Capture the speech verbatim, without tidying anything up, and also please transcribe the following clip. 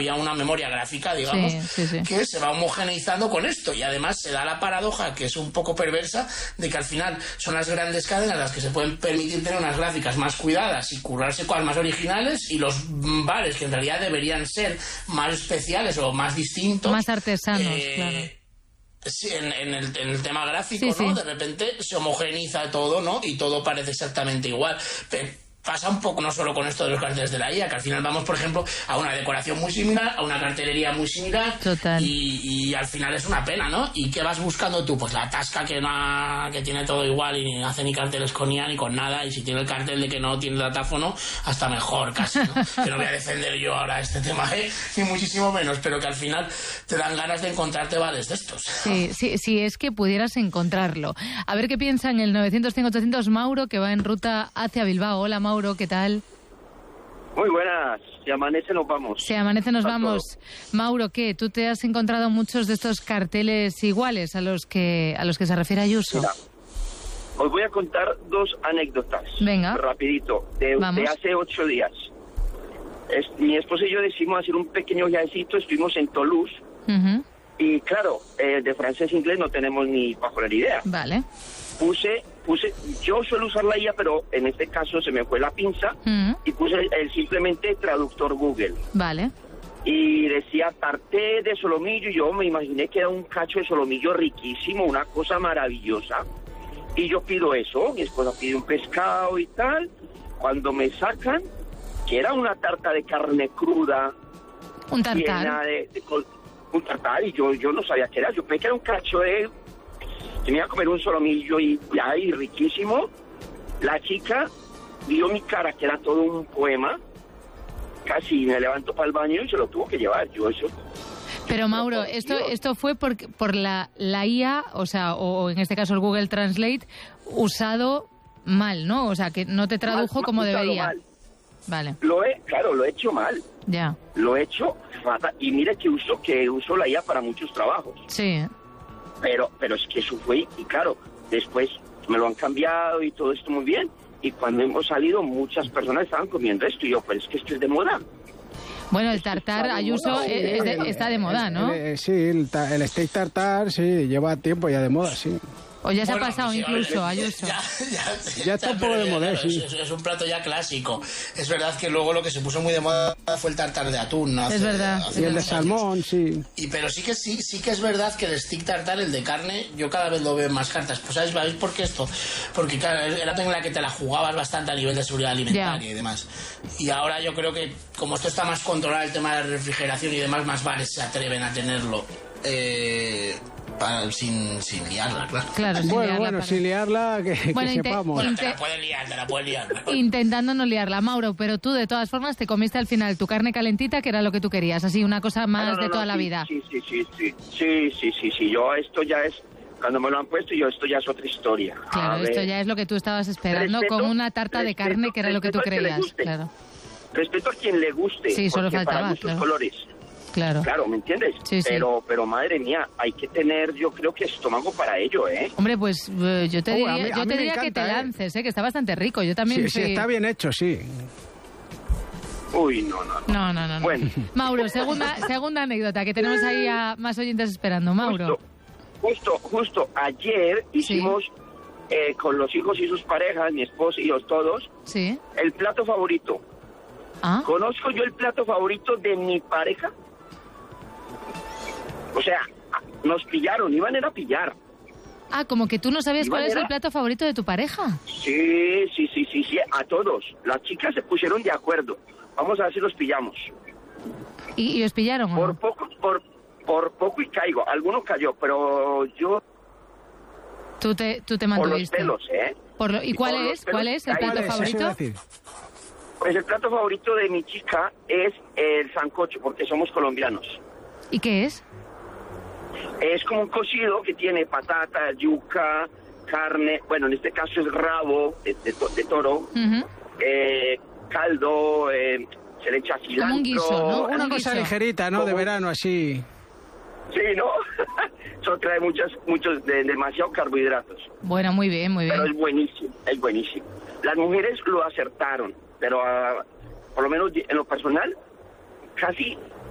ya una memoria gráfica, digamos, sí, sí, sí. que se va homogeneizando con esto. Y además se da la paradoja, que es un poco perversa, de que al final son las grandes cadenas las que se pueden permitir tener unas gráficas más cuidadas y currarse cosas más originales, y los bares, que en realidad deberían ser más especiales o más distintos, más artesanos, eh, claro. Sí, en, en, el, en el tema gráfico, sí, ¿no? Sí. De repente se homogeneiza todo, ¿no? Y todo parece exactamente igual. Pero pasa un poco no solo con esto de los carteles de la I A, que al final vamos, por ejemplo, a una decoración muy similar, a una cartelería muy similar. Total. Y, y al final es una pena, ¿no? ¿Y qué vas buscando tú? Pues la tasca que, no ha, que tiene todo igual y no hace ni carteles con I A ni con nada. Y si tiene el cartel de que no tiene datáfono, hasta mejor casi, ¿no? Que no voy a defender yo ahora este tema, ¿eh? Ni muchísimo menos, pero que al final te dan ganas de encontrarte bares de estos. Sí, sí, sí, es que pudieras encontrarlo. A ver qué piensa en el novecientos cinco ochocientos Mauro, que va en ruta hacia Bilbao. Hola, Mauro, ¿qué tal? Muy buenas, si amanece nos vamos. Si amanece nos Tanto. vamos. Mauro, ¿qué? ¿Tú te has encontrado muchos de estos carteles iguales a los que a los que se refiere Ayuso? Mira, os voy a contar dos anécdotas. Venga. Rapidito, de, de hace ocho días. Es, mi esposa y yo decidimos hacer un pequeño viajecito, estuvimos en Toulouse. Uh-huh. Y claro, eh, de francés e inglés no tenemos ni bajo la idea. Vale. Puse, puse, yo suelo usar la I A, pero en este caso se me fue la pinza, uh-huh. y puse el, el simplemente traductor Google. Vale. Y decía tarté de solomillo, y yo me imaginé que era un cacho de solomillo riquísimo, una cosa maravillosa. Y yo pido eso, mi esposa pide un pescado y tal. Cuando me sacan, que era una tarta de carne cruda, un tartar, llena de, de un tartar, y yo, yo no sabía qué era, yo pensé que era un cacho de... Tenía que comer un solomillo y ya, y riquísimo. La chica vio mi cara, que era todo un poema, casi me levantó para el baño y se lo tuvo que llevar. Yo eso... Pero Mauro, esto esto fue por, por la, la I A, o sea, o, o en este caso el Google Translate, usado mal, ¿no? O sea, que no te tradujo mal, como mal, debería. Mal. Vale. Lo he, claro, lo he hecho mal. Ya. Lo he hecho fatal. Y mire que uso, que uso la I A para muchos trabajos. Sí. Pero, pero es que eso fue, y claro, después me lo han cambiado y todo esto muy bien. Y cuando hemos salido, muchas personas estaban comiendo esto. Y yo, pero es que esto es de moda. Bueno, el tartar, Ayuso, es de, está de moda, ¿no? Eh, sí, el, el steak tartar, sí, lleva tiempo ya de moda, sí. O ya se bueno, ha pasado sí, incluso, vale, Ayuso. Ya, ya, ya está un poco de moda, claro, sí. Es, es un plato ya clásico. Es verdad que luego lo que se puso muy de moda fue el tartar de atún. ¿No? Hace, es verdad. hace Y el de salmón, años. sí. Y, pero sí que sí, sí que es verdad que el stick tartar, el de carne, yo cada vez lo veo en más cartas. Pues ¿sabéis, ¿sabéis por qué esto? Porque claro, era en la que te la jugabas bastante a nivel de seguridad alimentaria yeah. y demás. Y ahora yo creo que como esto está más controlado, el tema de la refrigeración y demás, más bares se atreven a tenerlo. Eh... Para, sin, sin liarla, claro. claro sin bueno, liarla bueno, para... sin liarla, que, bueno, que inte sepamos. Bueno, te la puedes liar, te la puedes liar. Intentando no liarla, Mauro, pero tú de todas formas te comiste al final tu carne calentita, que era lo que tú querías, así una cosa más no, no, de no, toda sí, la vida. Sí, sí, sí, sí, sí, sí, sí, sí, yo esto ya es, cuando me lo han puesto, yo esto ya es otra historia. Claro, a esto ver. ya es lo que tú estabas esperando, respeto, con una tarta respeto, de carne, que era lo que tú creías. Claro. Respeto a quien le guste, sí, solo porque faltaba, para muchos claro. colores. Claro. Claro, ¿me entiendes? Sí, sí. Pero, pero madre mía, hay que tener, yo creo que estómago para ello, ¿eh? Hombre, pues uh, yo te Oh, diría, a mí, a yo mí te me diría encanta, que te ¿eh? lances, ¿eh? Que está bastante rico. Yo también. Sí, fui... sí, está bien hecho, sí. Uy, no, no, no. No, no, no. no. Bueno. Mauro, segunda, segunda anécdota, que tenemos ahí a más oyentes esperando. Mauro. Justo, justo, justo ayer hicimos sí. eh, con los hijos y sus parejas, mi esposa y los todos, sí. el plato favorito. ¿Ah? ¿Conozco yo el plato favorito de mi pareja? O sea, nos pillaron, iban a ir a pillar. Ah, como que tú no sabías ¿Iban cuál es era? el plato favorito de tu pareja. Sí, sí, sí, sí, sí, a todos. Las chicas se pusieron de acuerdo. Vamos a ver si los pillamos. ¿Y, y os pillaron o Por no? poco, por, por poco y caigo. Alguno cayó, pero yo... Tú te, tú te Por los mantuviste. pelos, ¿eh? Por lo, ¿Y, Y cuál por los es? ¿Cuál pelos es el caigo. plato ¿Cuál es? Eso iba a favorito? decir. Pues el plato favorito de mi chica es el sancocho, porque somos colombianos. ¿Y qué es? Es como un cocido que tiene patata, yuca, carne, bueno, en este caso es rabo de, de, de toro, Uh-huh. eh, caldo, eh, se le echa cilantro. Como un guiso, ¿no? Una Un cosa guiso. ligerita, ¿no? De verano, así. Sí, ¿no? Eso trae muchas, muchos, de, demasiados carbohidratos. Bueno, muy bien, muy bien. Pero es buenísimo, es buenísimo. Las mujeres lo acertaron, pero uh, por lo menos en lo personal, casi